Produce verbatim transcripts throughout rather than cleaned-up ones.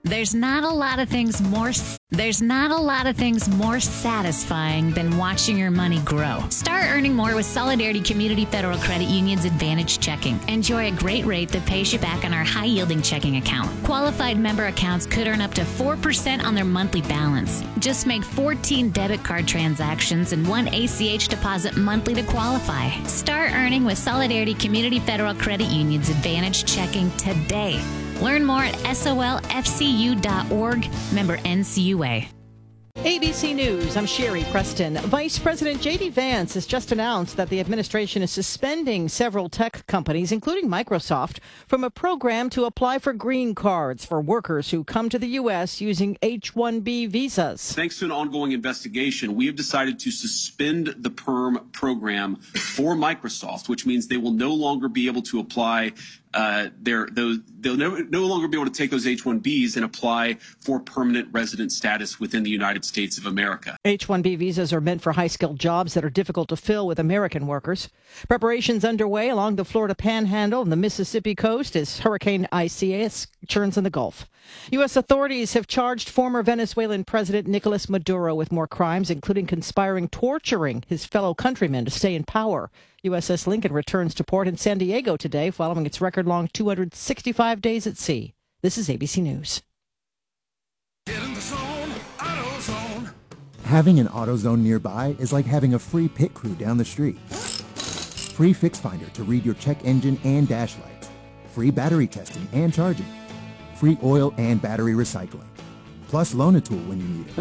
There's not a lot of things more There's not a lot of things more satisfying than watching your money grow. Start earning more with Solidarity Community Federal Credit Union's Advantage Checking. Enjoy a great rate that pays you back on our high-yielding checking account. Qualified member accounts could earn up to four percent on their monthly balance. Just make fourteen debit card transactions and one A C H deposit monthly to qualify. Start earning with Solidarity Community Federal Credit Union's Advantage Checking today. Learn more at S O L F C U dot org, member N C U A. A B C News, I'm Sherry Preston. Vice President J D Vance has just announced that the administration is suspending several tech companies, including Microsoft, from a program to apply for green cards for workers who come to the U S using H one B visas. Thanks to an ongoing investigation, we have decided to suspend the PERM program for Microsoft, which means they will no longer be able to apply Uh, they're, those, they'll no, no longer be able to take those H one Bs and apply for permanent resident status within the United States of America. H one B visas are meant for high-skilled jobs that are difficult to fill with American workers. Preparations underway along the Florida Panhandle and the Mississippi coast as Hurricane Isaias churns in the Gulf. U S authorities have charged former Venezuelan President Nicolas Maduro with more crimes, including conspiring torturing his fellow countrymen to stay in power. U S S Lincoln returns to port in San Diego today following its record-long two hundred sixty-five days at sea. This is A B C News. Get in the zone, AutoZone. Having an AutoZone nearby is like having a free pit crew down the street. Free Fix Finder to read your check engine and dash lights. Free battery testing and charging. Free oil and battery recycling. Plus loan a tool when you need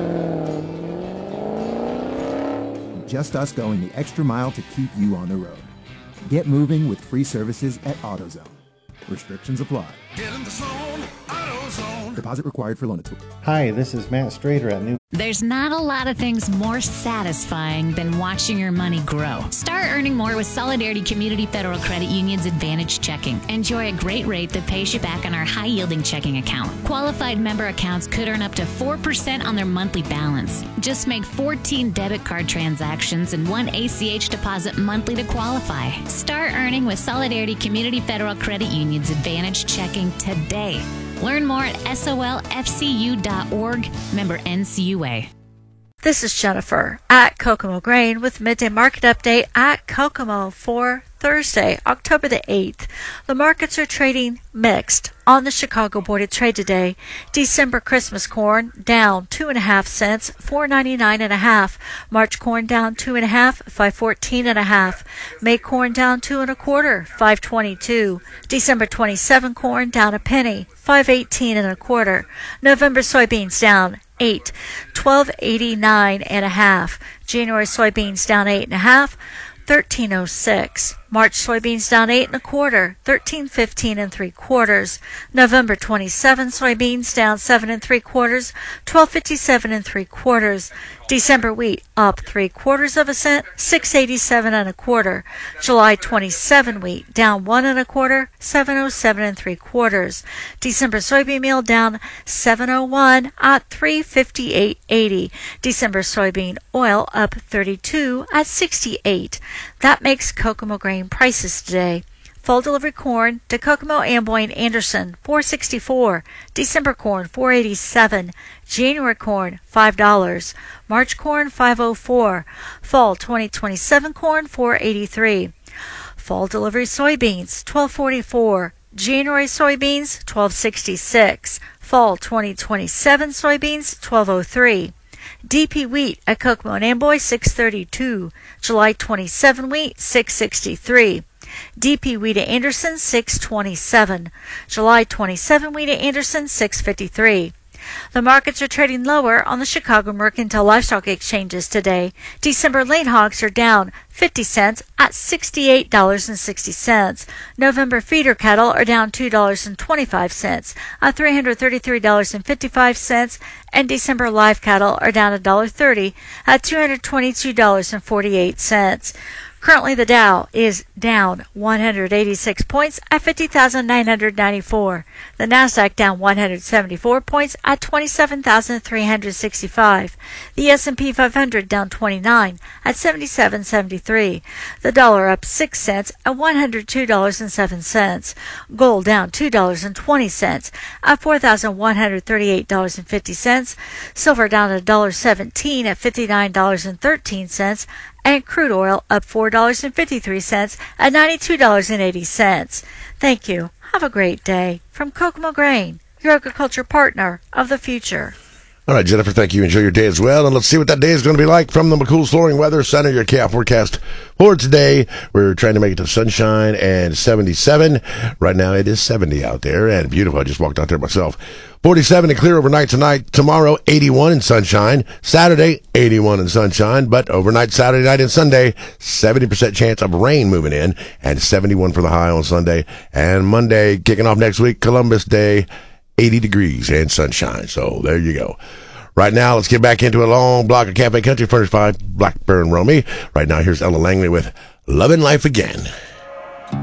it. Just us going the extra mile to keep you on the road. Get moving with free services at AutoZone. Restrictions apply. Get in the zone, AutoZone. Deposit required for loan a tool. Hi, this is Matt Strader at New. There's not a lot of things more satisfying than watching your money grow. Start earning more with Solidarity Community Federal Credit Union's Advantage Checking. Enjoy a great rate that pays you back on our high-yielding checking account. Qualified member accounts could earn up to four percent on their monthly balance. Just make fourteen debit card transactions and one A C H deposit monthly to qualify. Start earning with Solidarity Community Federal Credit Union's Advantage Checking today. Learn more at S O L F C U dot org, member N C U A. This is Jennifer at Kokomo Grain with Midday Market Update at Kokomo for Thursday, October the eighth. The markets are trading mixed on the Chicago Board of Trade today. December Christmas corn down two and a half cents, four ninety-nine and a half. March corn down two and a half, five fourteen and a half. May corn down two and a quarter, five twenty-two. December twenty-seven corn down a penny, five eighteen and a quarter. November soybeans down eight, twelve eighty-nine and a half. January soybeans down eight and a half, thirteen oh six. March soybeans down eight and a quarter, thirteen fifteen and three quarters. November twenty-seven soybeans down seven and three quarters, twelve fifty-seven and three quarters. December wheat up three quarters of a cent, six eighty-seven and a quarter. July twenty-seven wheat down one and a quarter, seven oh seven and three quarters. December soybean meal down seven oh one at three fifty-eight eighty. December soybean oil up thirty-two at sixty-eight. That makes Kokomo Grain prices today. Fall delivery corn to Kokomo, Amboy, and Anderson, four sixty-four. December corn, four eighty-seven. January corn, five dollars. March corn, five oh four. Fall twenty twenty-seven corn, four eighty-three. Fall delivery soybeans, twelve forty-four. January soybeans, twelve sixty-six. Fall twenty twenty-seven soybeans, twelve oh three. D P wheat at Kokomo and Amboy, six thirty-two. July twenty-seven wheat, six sixty-three. D P wheat at Anderson, six twenty-seven. July twenty-seven wheat at Anderson, six fifty-three. The markets are trading lower on the Chicago Mercantile Livestock Exchanges today. December late hogs are down fifty cents at sixty-eight dollars and sixty cents. November feeder cattle are down two dollars and twenty-five cents at three hundred thirty-three dollars and fifty-five cents. And December live cattle are down one dollar thirty at two hundred twenty-two dollars and forty-eight cents. Currently, the Dow is down one hundred eighty-six points at fifty thousand nine hundred ninety-four. The Nasdaq down one hundred seventy-four points at twenty-seven thousand three hundred sixty-five. The S and P five hundred down twenty-nine at seventy-seven seventy-three. The dollar up six cents at one hundred two dollars and seven cents. Gold down two dollars and twenty cents at four thousand one hundred thirty-eight dollars and fifty cents. Silver down one dollar seventeen at fifty-nine dollars and thirteen cents. And crude oil up four dollars and fifty-three cents at ninety-two dollars and eighty cents. Thank you. Have a great day. From Kokomo Grain, your agriculture partner of the future. All right, Jennifer, thank you. Enjoy your day as well. And let's see what that day is going to be like from the McCool's Flooring Weather Center, your K I forecast for today. We're trying to make it to sunshine and seventy-seven. Right now it is seventy out there and beautiful. I just walked out there myself. forty-seven and clear overnight tonight. Tomorrow, eighty-one in sunshine. Saturday, eighty-one in sunshine. But overnight, Saturday night and Sunday, seventy percent chance of rain moving in and seventy-one for the high on Sunday. And Monday, kicking off next week, Columbus Day, eighty degrees and sunshine. So there you go. Right now, let's get back into a long block of Cafe Country furnished by Blackburn Romy. Right now, here's Ella Langley with Lovin' Life Again.